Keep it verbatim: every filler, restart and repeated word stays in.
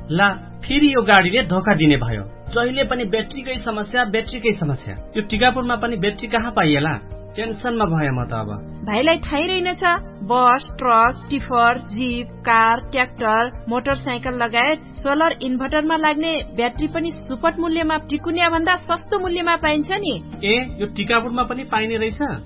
ला फेरि यो गाडीले धोका दिने भयो। जहिले पनि ब्याट्रीकै समस्या ब्याट्रीकै समस्या। यो टिकापुरमा पनि ब्याट्री कहाँ पाइएला? टेन्सनमा भयो म त अब। भाइलाई थाहै रहेनछ, बस, truck, tipper, jeep, car, tractor, motorcycle लगायत सोलर इन्भर्टरमा लाग्ने ब्याट्री पनि सुपथ मूल्यमा टिकुनिया भन्दा सस्तो मूल्यमा पाइन्छ नि। ए, यो टिकापुरमा पनि पाइने रहेछ?